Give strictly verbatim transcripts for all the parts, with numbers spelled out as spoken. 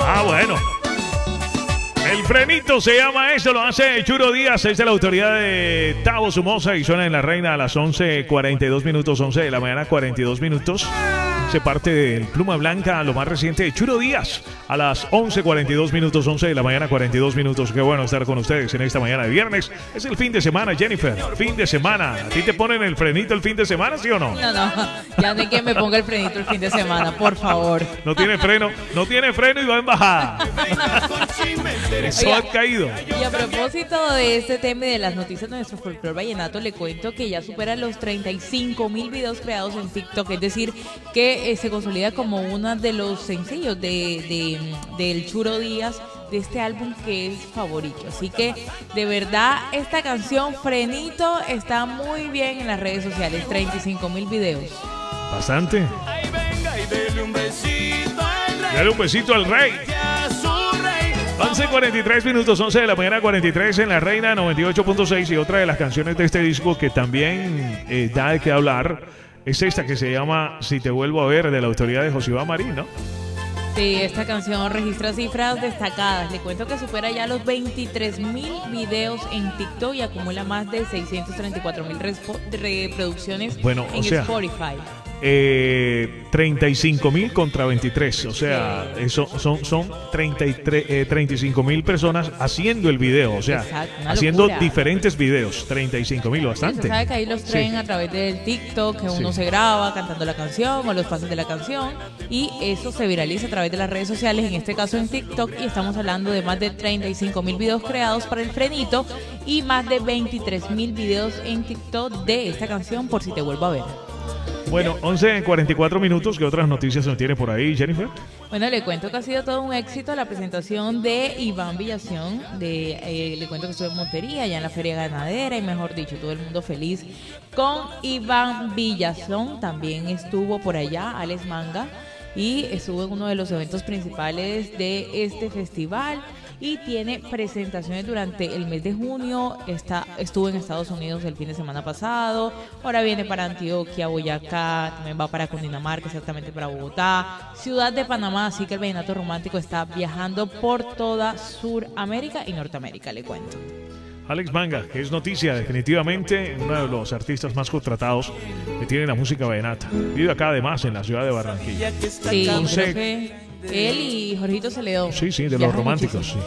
Ah, bueno. El frenito se llama eso, lo hace Churo Díaz, es de la autoridad de Tavo Somoza y suena en La Reina a las once cuarenta y dos minutos, once de la mañana, cuarenta y dos minutos. Se parte del Pluma Blanca, lo más reciente de Churo Díaz, a las once cuarenta y dos minutos, once de la mañana, cuarenta y dos minutos. Qué bueno estar con ustedes en esta mañana de viernes. Es el fin de semana, Jennifer, fin de semana. ¿A ti te ponen el frenito el fin de semana, sí o no? No, no, ya no hay quien me ponga el frenito el fin de semana, por favor. No tiene freno, no tiene freno y va en bajada. Eso ha caído. Y a propósito de este tema y de las noticias de nuestro folclore vallenato, le cuento que ya supera los treinta y cinco mil videos creados en TikTok, es decir, que eh, se consolida como uno de los sencillos de, de, del Churo Díaz, de este álbum que es favorito. Así que de verdad esta canción Frenito está muy bien en las redes sociales, treinta y cinco mil videos. Bastante. Dale un besito al rey. once cuarenta y tres minutos, once de la mañana, cuarenta y tres en La Reina noventa y ocho punto seis. Y otra de las canciones de este disco que también eh, da de qué hablar es esta que se llama Si te vuelvo a ver, de la autoridad de José Iván Marín, ¿no? Sí, esta canción registra cifras destacadas. Le cuento que supera ya los veintitrés mil videos en TikTok y acumula más de seiscientos treinta y cuatro mil reproducciones bueno, en o sea, Spotify. Eh, treinta y cinco mil contra veintitrés, o sea, sí. eso son, son treinta y tres, eh, treinta y cinco mil personas haciendo el video, o sea, exacto, haciendo locura. Diferentes videos, treinta y cinco mil, bastante. Sí, sabe que ahí los traen sí. a través del TikTok, que uno sí. se graba cantando la canción o los pasos de la canción y eso se viraliza a través de las redes sociales, en este caso en TikTok, y estamos hablando de más de treinta y cinco mil videos creados para el frenito y más de veintitrés mil videos en TikTok de esta canción, Por si te vuelvo a ver. Bueno, once cuarenta y cuatro minutos. ¿Qué otras noticias nos tiene por ahí, Jennifer? Bueno, le cuento que ha sido todo un éxito la presentación de Iván Villazón. De, eh, le cuento que estuvo en Montería, allá en la Feria Ganadera, y mejor dicho, todo el mundo feliz con Iván Villazón. También estuvo por allá Alex Manga y estuvo en uno de los eventos principales de este festival. Y tiene presentaciones durante el mes de junio. Está, estuvo en Estados Unidos el fin de semana pasado. Ahora viene para Antioquia, Boyacá. También va para Cundinamarca, exactamente para Bogotá. Ciudad de Panamá. Así que el vallenato romántico está viajando por toda Suramérica y Norteamérica, le cuento. Alex Manga, que es noticia definitivamente, uno de los artistas más contratados que tiene la música vallenata. Vive acá además en la ciudad de Barranquilla. Sí, Entonces, creo que él y Jorgito Celedón. Sí, sí, de los románticos. Sí.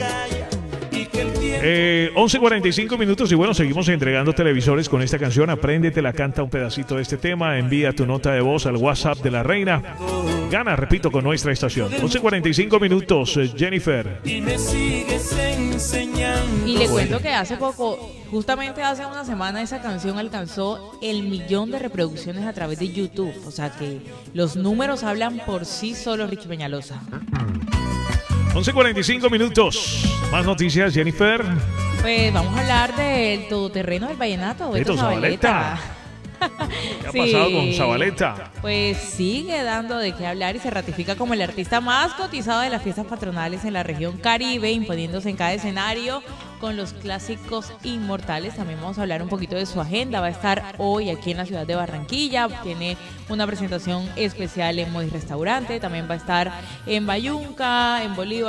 Eh, once cuarenta y cinco minutos y bueno, seguimos entregando televisores con esta canción. Apréndete, la canta un pedacito de este tema. Envía tu nota de voz al WhatsApp de La Reina. Gana, repito, con nuestra estación. once cuarenta y cinco minutos, Jennifer. Y me sigues enseñando. Y le cuento que hace poco, justamente hace una semana, esa canción alcanzó el millón de reproducciones a través de YouTube. O sea que los números hablan por sí solos, Richie Peñalosa. once cuarenta y cinco minutos. Más noticias, Jennifer. Pues vamos a hablar del todoterreno del vallenato, Beto Zabaleta. ¿Qué ha sí, pasado con Zabaleta? Pues sigue dando de qué hablar y se ratifica como el artista más cotizado de las fiestas patronales en la región Caribe, imponiéndose en cada escenario con los clásicos inmortales. También vamos a hablar un poquito de su agenda. Va a estar hoy aquí en la ciudad de Barranquilla. Tiene una presentación especial en Modis Restaurante. También va a estar en Bayunca, en Bolívar.